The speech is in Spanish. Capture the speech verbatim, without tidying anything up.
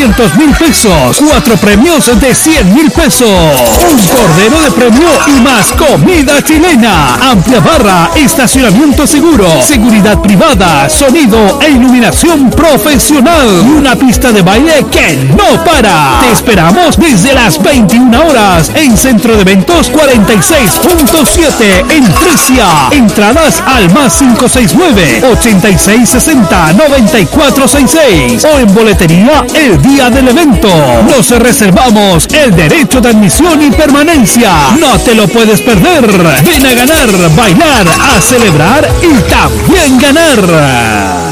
doscientos mil pesos, cuatro premios de cien mil pesos, un cordero de premio y más comida chilena, amplia barra, estacionamiento seguro, seguridad privada, sonido e iluminación profesional y una pista de baile que no para. Te esperamos desde las veintiuna horas en Centro de Eventos cuarenta y seis punto siete en Tricia. Entradas al más cinco seis nueve, ochenta y seis sesenta, noventa y cuatro sesenta y seis o en boletería el día del evento. Nos reservamos el derecho de admisión y permanencia. No te lo puedes perder. Ven a ganar, bailar, a celebrar y también ganar.